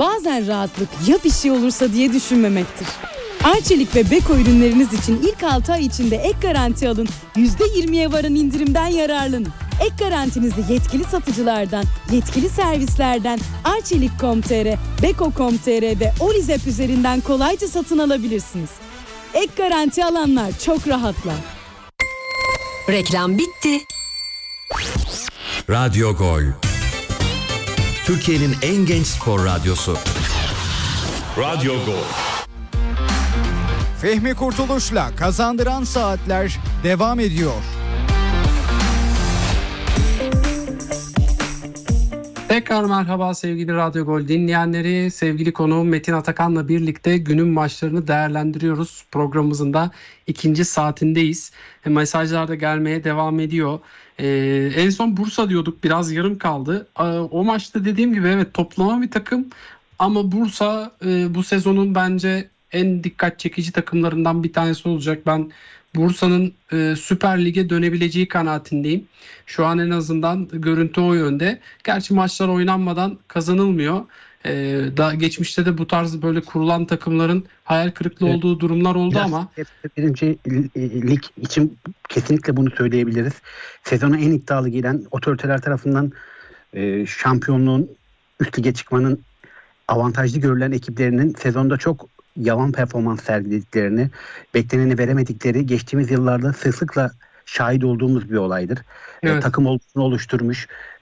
bazen rahatlık ya bir şey olursa diye düşünmemektir. Arçelik ve Beko ürünleriniz için ilk 6 ay içinde ek garanti alın, %20'ye varan indirimden yararlanın. Ek garantinizi yetkili satıcılardan, yetkili servislerden, Arçelik.com.tr, Beko.com.tr ve Olizep üzerinden kolayca satın alabilirsiniz. Ek garanti alanlar çok rahatlar. Reklam bitti. Radyo Gol, Türkiye'nin en genç spor radyosu. Radyo Gol. Fehmi Kurtuluş'la Kazandıran Saatler devam ediyor. Tekrar merhaba sevgili Radyo Gol dinleyenleri. Sevgili konuğum Metin Atakan'la birlikte günün maçlarını değerlendiriyoruz. Programımızın da ikinci saatindeyiz. Mesajlar da gelmeye devam ediyor. En son Bursa diyorduk, biraz yarım kaldı. O maçta dediğim gibi evet toplama bir takım. Ama Bursa bu sezonun bence en dikkat çekici takımlarından bir tanesi olacak. Ben Bursa'nın Süper Lig'e dönebileceği kanaatindeyim. Şu an en azından görüntü o yönde. Gerçi maçlar oynanmadan kazanılmıyor. Daha geçmişte de bu tarz böyle kurulan takımların hayal kırıklığı olduğu durumlar oldu ama. Birinci lig için kesinlikle bunu söyleyebiliriz. Sezona en iddialı gelen otoriteler tarafından şampiyonluğun üst lige çıkmanın avantajlı görülen ekiplerinin sezonda çok yavan performans sergilediklerini, bekleneni veremedikleri geçtiğimiz yıllarda sıklıkla şahit olduğumuz bir olaydır. Evet. Takım oluşturmuş,